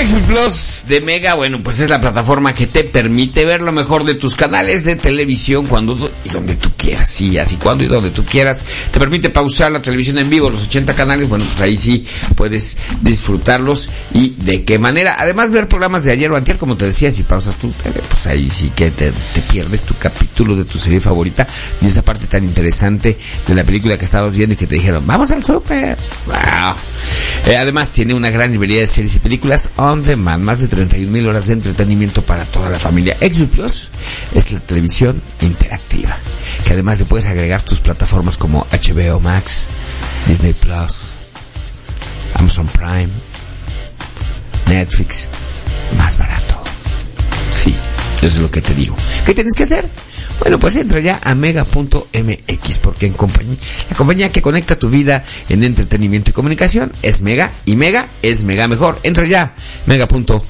XB Plus de Mega, bueno, pues es la plataforma que te permite ver lo mejor de tus canales de televisión cuando y donde tú quieras, sí, así cuando y donde tú quieras. Te permite pausar la televisión en vivo, los 80 canales, bueno, pues ahí sí puedes disfrutarlos y de qué manera. Además, ver programas de ayer o antier, como te decía, si pausas tu tele, pues ahí sí que te pierdes tu capítulo de tu serie favorita y esa parte tan interesante de la película que estabas viendo y que te dijeron, vamos al súper. Wow. Además, tiene una gran librería de series y películas on demand, más de 31,000 horas de entretenimiento para toda la familia. XB Plus es la televisión interactiva, que además le puedes agregar tus plataformas como HBO Max, Disney Plus, Amazon Prime, Netflix, más barato. Sí, eso es lo que te digo. ¿Qué tienes que hacer? Bueno, pues entra ya a mega.mx, porque la compañía que conecta tu vida en entretenimiento y comunicación es Mega, y Mega es Mega mejor. Entra ya, mega.mx.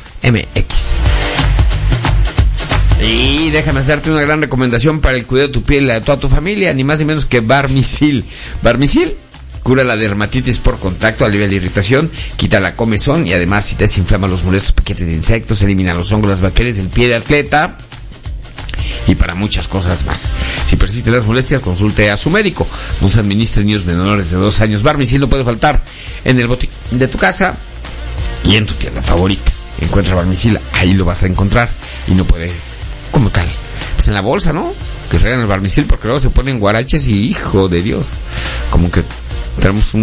Y déjame hacerte una gran recomendación para el cuidado de tu piel y la de toda tu familia, ni más ni menos que Barmisil. Barmisil cura la dermatitis por contacto, alivia la irritación, quita la comezón y además si te desinflama los molestos piquetes de insectos, elimina los hongos, las bacterias del pie de atleta y para muchas cosas más. Si persisten las molestias, consulte a su médico. No se administre niños menores de 2 años. Barmisil no puede faltar en el botiquín de tu casa y en tu tienda favorita. Encuentra Barmisil, ahí lo vas a encontrar y no puede, como tal, pues en la bolsa, ¿no? Que traigan el Barmisil porque luego se ponen guaraches y hijo de Dios, como que tenemos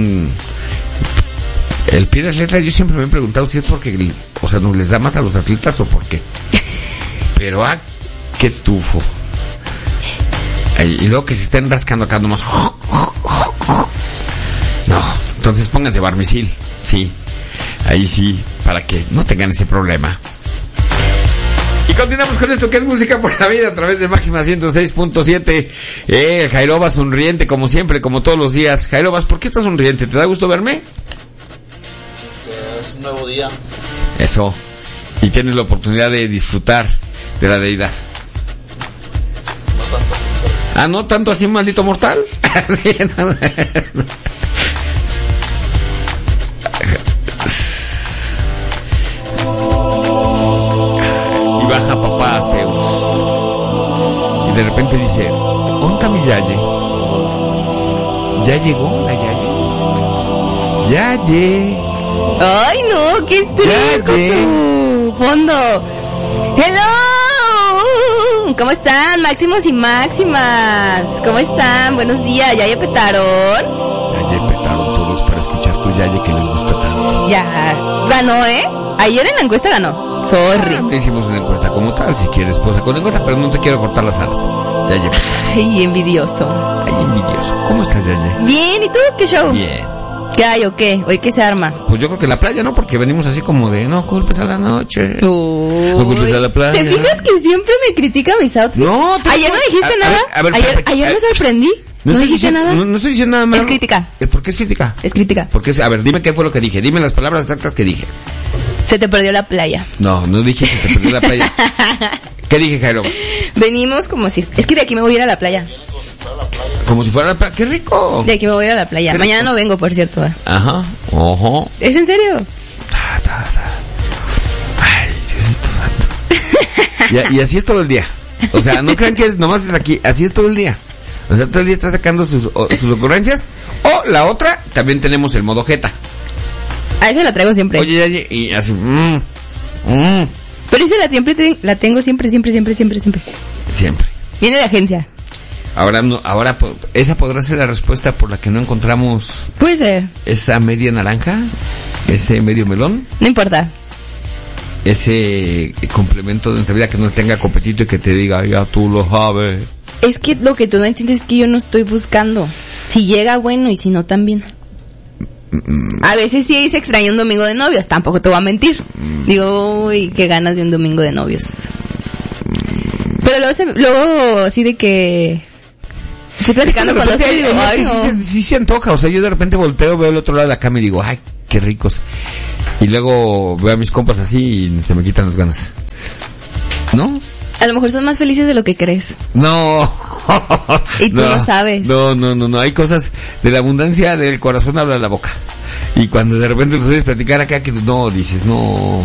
el pie de atleta. Yo siempre me he preguntado si es porque, o sea, no les da más a los atletas o por qué. Pero qué tufo. Y luego que se estén rascando acá nomás. No, entonces pónganse Barmisil, sí. Ahí sí, para que no tengan ese problema. Y continuamos con esto que es música por la vida a través de Máxima 106.7. Jairobas sonriente como siempre, como todos los días. Jairobas, ¿por qué estás sonriente? ¿Te da gusto verme? Que es un nuevo día. Eso. Y tienes la oportunidad de disfrutar de la deidad. No tanto así. Ah, ¿no tanto así, maldito mortal? Sí, no. Y baja papá Zeus. Y de repente dice, ¿dónde está mi Yaye? ¿Ya llegó la Yaye? ¡Yaye! ¡Ay, no! ¡Qué estrés con tu fondo! ¡Hello! ¿Cómo están, máximos y máximas? ¿Cómo están? Buenos días, ¿ya petaron? Ya petaron todos para escuchar tu Yaye que les gusta tanto. Ya, ganó, ¿eh? Ayer en la encuesta ganó. Sorry. Hicimos una encuesta como tal, si quieres posa con la encuesta, pero no te quiero cortar las alas. Yaye. Ay, envidioso. Ay, envidioso. ¿Cómo estás, Yaye? Bien, ¿y tú? ¿Qué show? Bien. ¿Qué hay o qué? ¿Hoy qué se arma? Pues yo creo que la playa, ¿no? Porque venimos así como de, no culpes a la noche. Uy. No culpes a la playa. ¿Te fijas que siempre me critica mis outfits? No, ayer no dijiste nada. Ayer me sorprendí. ¿No dijiste nada? No estoy diciendo nada malo. Es crítica. ¿Por qué es crítica? Es crítica. Porque a ver, dime qué fue lo que dije. Dime las palabras exactas que dije. Se te perdió la playa. No dije se te perdió la playa. ¿Qué dije, Jairo? Venimos como si... Es que de aquí me voy a ir a la playa. Como si fuera la playa. ¡Qué rico! De aquí me voy a ir a la playa. Mañana no vengo, por cierto. Ajá. Ojo. ¿Es en serio? Ay, Diosito santo. Y así es todo el día. O sea, no crean que nomás es aquí. Así es todo el día. O sea, todo el día está sacando sus ocurrencias. O la otra, también tenemos el modo jeta. A esa la traigo siempre. Oye, y así... Pero esa la tengo siempre. Siempre. Viene de agencia. Ahora esa podrá ser la respuesta por la que no encontramos... Puede ser. Esa media naranja, ese medio melón. No importa. Ese complemento de nuestra vida que no tenga copetito y que te diga, ya tú lo sabes. Es que lo que tú no entiendes es que yo no estoy buscando. Si llega, bueno, y si no, también. A veces sí se extraña un domingo de novios, tampoco te voy a mentir. Digo, uy, qué ganas de un domingo de novios. Pero luego así de que... Estoy platicando con los y digo, ay, no. Sí se antoja, o sea, yo de repente volteo, veo el otro lado de la cama y digo, ay, qué ricos. Y luego veo a mis compas así y se me quitan las ganas. ¿No? A lo mejor son más felices de lo que crees. No. Y tú no sabes. No. Hay cosas de la abundancia del corazón habla la boca. Y cuando de repente los oyes platicar acá, que no, dices, no,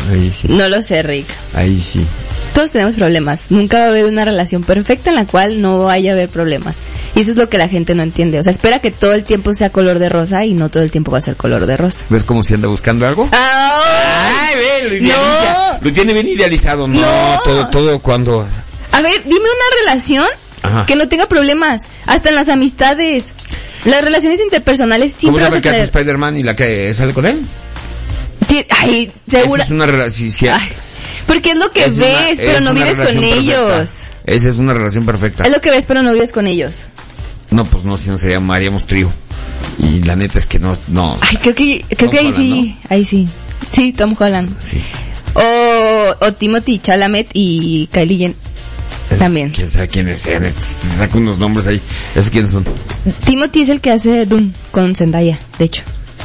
Ahí sí. No lo sé, Rick. Ahí sí. Todos tenemos problemas. Nunca va a haber una relación perfecta en la cual no vaya a haber problemas. Y eso es lo que la gente no entiende. O sea, espera que todo el tiempo sea color de rosa y no todo el tiempo va a ser color de rosa. ¿Ves cómo si anda buscando algo? ¡Ay! Ve, lo idealiza. Lo tiene bien idealizado. No, todo cuando... A ver, dime una relación que no tenga problemas. Hasta en las amistades. Las relaciones interpersonales siempre ¿Cómo vas sabe a que hace tener... Spider-Man y la que sale con él? Ay, segura. Es una relación... Sí, Ay, porque es lo que ves, pero no vives con ellos. Esa es una relación perfecta. Es lo que ves, pero no vives con ellos. No, pues no, si no sería, haríamos trío. Y la neta es que no. Ay, creo que ahí Holland, sí, ¿no? ahí sí. Sí, Tom Holland. Sí. O Timothy Chalamet y Kylie Jenner. También. ¿Quién sabe quiénes sean? Saca unos nombres ahí. ¿Esos quiénes son? Timothy es el que hace Dune con Zendaya, de hecho.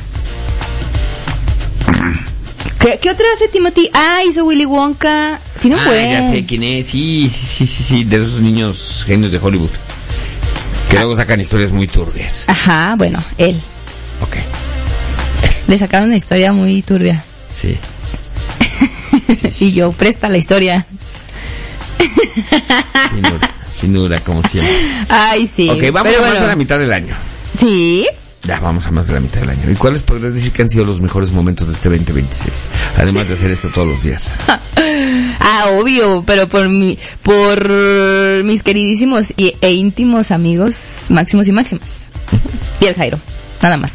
¿Qué otro hace Timothy? Hizo Willy Wonka. Tiene un buen. Ya sé quién es. Sí. De esos niños genios de Hollywood. Que luego sacan historias muy turbias. Ajá, bueno, él. Ok. Le sacaron una historia muy turbia. Sí. Y yo, presta la historia. Finura, como siempre. Ay, sí. Ok, vamos a más de la mitad del año. ¿Sí? Ya, vamos a más de la mitad del año. ¿Y cuáles podrías decir que han sido los mejores momentos de este 2026? Además de hacer esto todos los días. Obvio, pero por mis queridísimos e íntimos amigos máximos y máximas. Y el Jairo, nada más.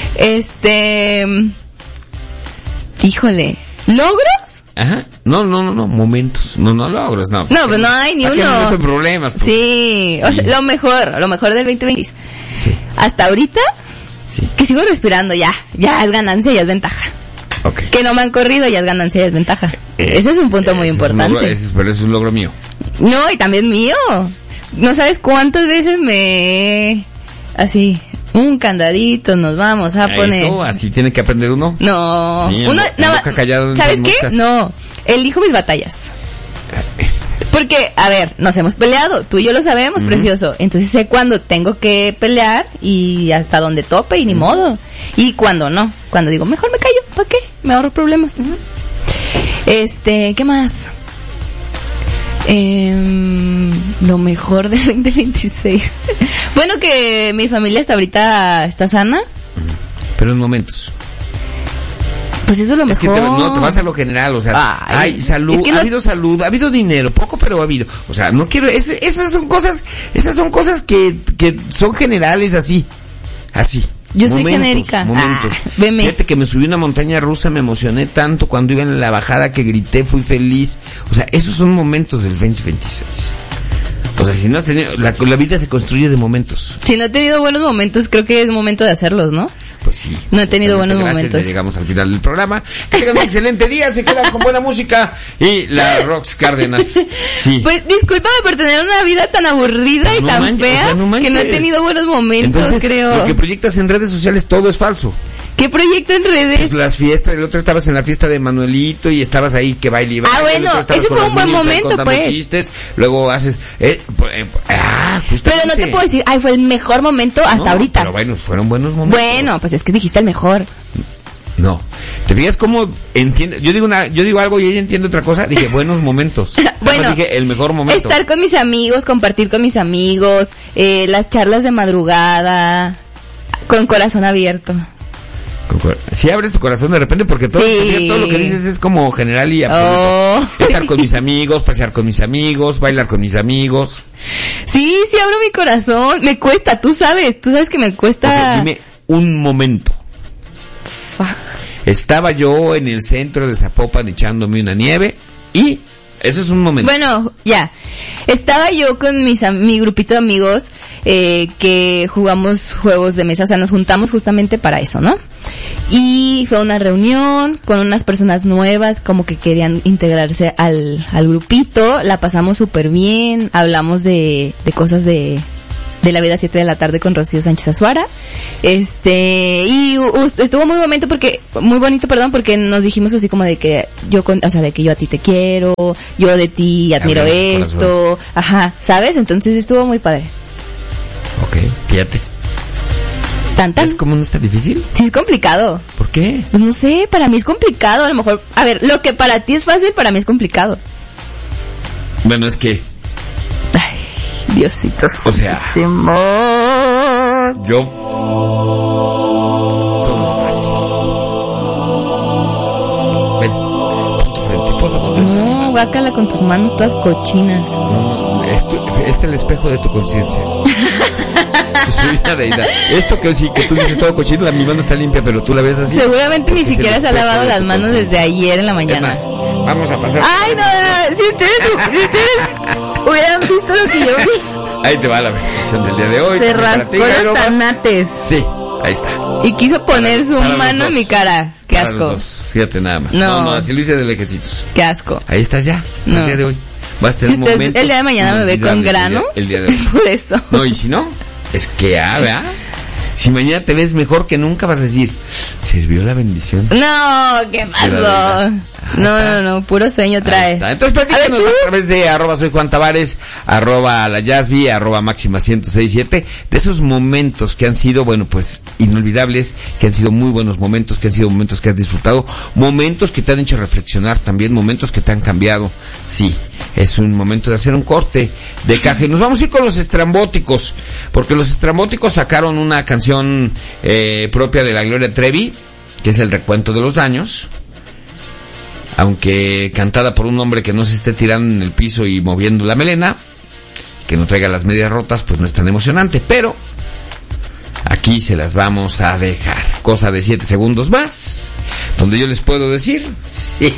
Híjole, ¿logros? Ajá. No, momentos. No logros, no. No, pues no hay ni uno. No problemas. Pues. Sí, o sea, lo mejor del 2020. Sí. Hasta ahorita, sí. Que sigo respirando ya es ganancia, ya es ventaja. Okay. Que no me han corrido, ya es ganancia, ya es ventaja. Ese es un punto muy importante. Pero es un logro mío. No, y también mío. No sabes cuántas veces así, un candadito nos vamos a poner. Eso, así tiene que aprender uno. No. Sí, uno, ¿sabes qué? Moscas. No, elijo mis batallas. Porque, a ver, nos hemos peleado, tú y yo lo sabemos, precioso. Entonces sé cuándo tengo que pelear y hasta donde tope y ni modo. Y cuando no, cuando digo, mejor me callo, ¿para qué? Me ahorro problemas. ¿Qué más? Lo mejor del 2026. Bueno, que mi familia hasta ahorita está sana. Pero en momentos. Pues eso es lo mejor. Es que te vas a lo general, o sea, hay salud, es que ha habido salud, ha habido dinero, poco pero ha habido. O sea, no quiero, esas son cosas que son generales así. Yo soy genérica. Momentos. Veme. Fíjate que me subí a una montaña rusa, me emocioné tanto cuando iba en la bajada que grité, fui feliz. O sea, esos son momentos del 2026. O sea, si no has tenido, la vida se construye de momentos. Si no he tenido buenos momentos, creo que es momento de hacerlos, ¿no? Pues sí. No he tenido buenos momentos. Ya llegamos al final del programa. Que tengan un excelente día, se quedan con buena música y la Rox Cárdenas. Sí. Pues discúlpame por tener una vida tan aburrida y tan fea que no he tenido buenos momentos. Entonces, creo. Lo que proyectas en redes sociales todo es falso. ¿Qué proyecto en redes? Pues las fiestas, el otro estabas en la fiesta de Manuelito y estabas ahí que baile y baile. Bueno, ese fue un buen momento, pues. Chistes, luego haces, justamente. Pero no te puedo decir, fue el mejor momento hasta ahorita. Pero bueno, fueron buenos momentos. Bueno, pues es que dijiste el mejor. No. ¿Te fijas cómo entiende? Yo digo algo y ella entiende otra cosa. Dije, buenos momentos. Bueno, dije, el mejor momento. Estar con mis amigos, compartir con mis amigos, las charlas de madrugada, con corazón abierto. Si abres tu corazón de repente porque todo lo que dices es como general y absoluto. Estar con mis amigos, pasear con mis amigos, bailar con mis amigos. Sí, abro mi corazón. Me cuesta, tú sabes que me cuesta. Dime un momento. Estaba yo en el centro de Zapopan echándome una nieve y eso es un momento. Bueno, ya. Estaba yo con mi grupito de amigos que jugamos juegos de mesa, o sea, nos juntamos justamente para eso, ¿no? Y fue una reunión con unas personas nuevas, como que querían integrarse al grupito, la pasamos súper bien, hablamos de cosas de la vida a 7 de la tarde con Rocío Sánchez Azuara, y estuvo muy bonito, porque nos dijimos así como de que yo a ti te quiero, yo de ti admiro esto, ¿sabes? Entonces estuvo muy padre. Ok, fíjate. ¿Tan? ¿Es como no está difícil? Sí, es complicado. ¿Por qué? qué? Pues no sé, para mí es complicado, a lo mejor. A ver, lo que para ti es fácil, para mí es complicado. Bueno, es que... Ay, Diosito. O sea... Santísimo. Yo... Todo es fácil. Ven, pon tu frente, posa tu frente. No, guácala con tus manos todas cochinas. No, es el espejo de tu conciencia. Soy una deidad. Esto que sí, que tú dices todo cochino, mi mano está limpia, pero tú la ves así. Seguramente ni siquiera se ha lavado las manos desde ayer en la mañana. Es más, vamos a pasar. Ay, no, si ustedes hubieran visto lo que yo vi. Ahí te va la bendición del día de hoy. Se rascó los tanates. Sí, ahí está. Y quiso poner su mano en mi cara. Qué Para asco. los dos. Fíjate nada más. No, así lo hice de lejecitos. Qué asco. Ahí estás ya, No. el día de hoy. Vas a tener Si usted momentos el día de mañana me ve con granos, el día de es hoy. por eso. No, y si no, es que ¿verdad? Si mañana te ves mejor que nunca, vas a decir, ¿sirvió la bendición? No, ¿qué pasó? No, puro sueño trae. Entonces platícanos a través de @soy Juan Tavares, @la Yasby, @máxima 1067, de esos momentos que han sido, bueno, pues, inolvidables, que han sido muy buenos momentos, que han sido momentos que has disfrutado, momentos que te han hecho reflexionar también, momentos que te han cambiado. Sí, es un momento de hacer un corte de caja. Y nos vamos a ir con los Estrambóticos, porque los Estrambóticos sacaron una canción propia de la Gloria Trevi, que es El recuento de los daños. Aunque cantada por un hombre que no se esté tirando en el piso y moviendo la melena, que no traiga las medias rotas, pues no es tan emocionante, pero aquí se las vamos a dejar. Cosa de 7 segundos más, donde yo les puedo decir, sí,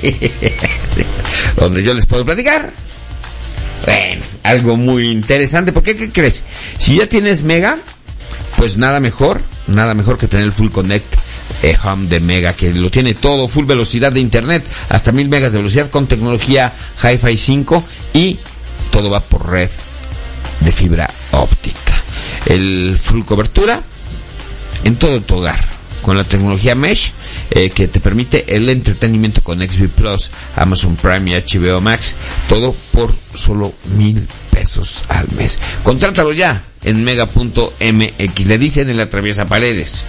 donde yo les puedo platicar. Bueno, algo muy interesante, porque ¿qué crees? Si ya tienes Mega, pues nada mejor que tener el Full Connect Home de Mega, que lo tiene todo, full velocidad de internet, hasta 1000 megas de velocidad con tecnología Hi-Fi 5 y todo va por red de fibra óptica. El full cobertura en todo tu hogar con la tecnología Mesh, que te permite el entretenimiento con XB Plus, Amazon Prime y HBO Max, todo por solo $1,000 al mes. Contrátalo ya en mega.mx, le dicen en la Atraviesa Paredes.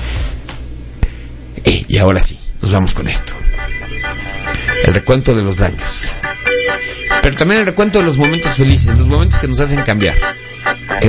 Y ahora sí, nos vamos con esto. El recuento de los daños. Pero también el recuento de los momentos felices, los momentos que nos hacen cambiar.